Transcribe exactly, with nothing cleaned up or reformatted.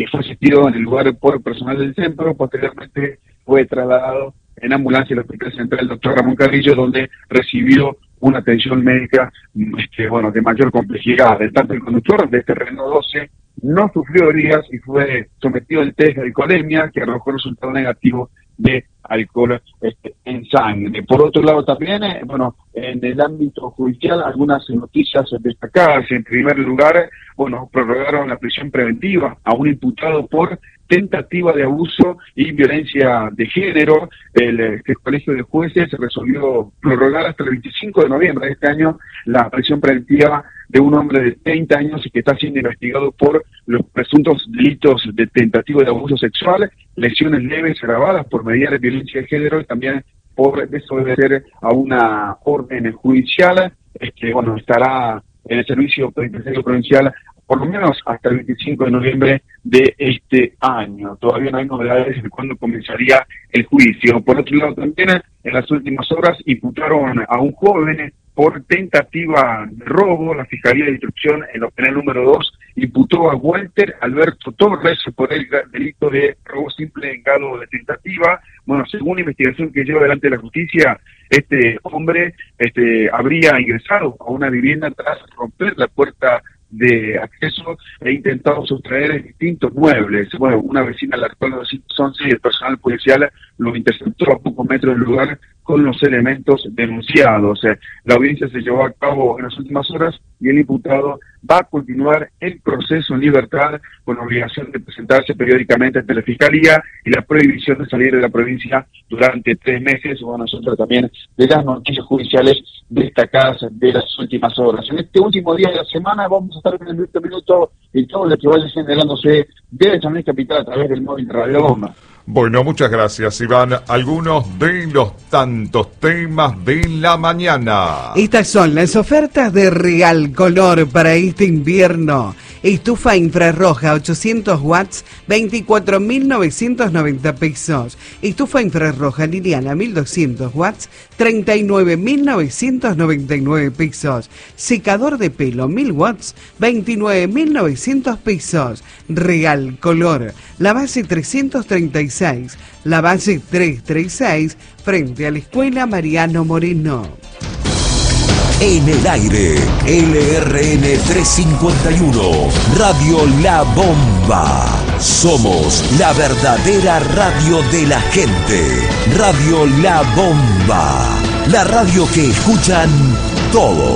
y fue asistido en el lugar por personal del centro. Posteriormente fue trasladado en ambulancia al Hospital Central Doctor Ramón Carrillo, donde recibió una atención médica este, bueno, de mayor complejidad. En tanto, el conductor de este Renault doce no sufrió heridas y fue sometido al test de alcoholemia, que arrojó resultado negativo de alcohol este, en sangre. Por otro lado también, eh, bueno, en el ámbito judicial, algunas noticias destacadas. En primer lugar, bueno, prorrogaron la prisión preventiva a un imputado por tentativa de abuso y violencia de género. El, el Colegio de Jueces resolvió prorrogar hasta el veinticinco de noviembre de este año la prisión preventiva de un hombre de treinta años y que está siendo investigado por los presuntos delitos de tentativa de abuso sexual, lesiones leves agravadas por medidas de violencia de género y también por desobedecer a una orden judicial. Este, bueno, estará en el servicio penitenciario provincial por lo menos hasta el veinticinco de noviembre de este año. Todavía no hay novedades de cuándo comenzaría el juicio. Por otro lado, también en las últimas horas imputaron a un joven por tentativa de robo. La Fiscalía de Instrucción en el penal número dos imputó a Walter Alberto Torres por el delito de robo simple en grado de tentativa. Bueno, según la investigación que lleva adelante la justicia, este hombre este, habría ingresado a una vivienda tras romper la puerta de acceso e intentado sustraer distintos muebles. Bueno, una vecina alertó al doscientos once y el personal policial lo interceptó a pocos metros del lugar con los elementos denunciados. La audiencia se llevó a cabo en las últimas horas y el imputado va a continuar el proceso en libertad con obligación de presentarse periódicamente ante la Fiscalía y la prohibición de salir de la provincia durante tres meses. Bueno, es otra también de las noticias judiciales destacadas de las últimas horas. En este último día de la semana vamos a estar en el último minuto y todo lo que vaya generándose desde San Luis Capital a través del móvil de Radio Bomba. Bueno, muchas gracias, Iván. Algunos de los tantos temas de la mañana. Estas son las ofertas de Regal Color para este invierno. Estufa infrarroja ochocientos watts, veinticuatro mil novecientos noventa pesos. Estufa infrarroja lineal mil doscientos watts, treinta y nueve mil novecientos noventa y nueve pesos. Secador de pelo mil watts, veintinueve mil novecientos pesos. Regal Color. La base trescientos treinta y seis, la base trescientos treinta y seis, frente a la Escuela Mariano Moreno. En el aire, L R N trescientos cincuenta y uno, Radio La Bomba. Somos la verdadera radio de la gente. Radio La Bomba, la radio que escuchan todos.